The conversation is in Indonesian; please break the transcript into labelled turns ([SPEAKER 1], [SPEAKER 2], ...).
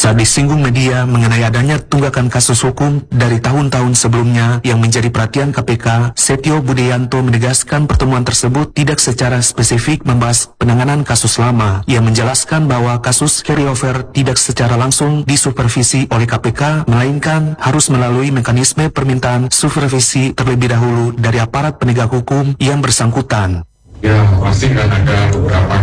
[SPEAKER 1] Saat disinggung media mengenai adanya tunggakan kasus hukum dari tahun-tahun sebelumnya yang menjadi perhatian KPK, Setio Budianto menegaskan pertemuan tersebut tidak secara spesifik membahas penanganan kasus lama. Ia menjelaskan bahwa kasus carryover tidak secara langsung disupervisi oleh KPK, melainkan harus melalui mekanisme permintaan supervisi terlebih dahulu dari aparat penegak hukum yang bersangkutan.
[SPEAKER 2] Ya, pasti kan ada beberapa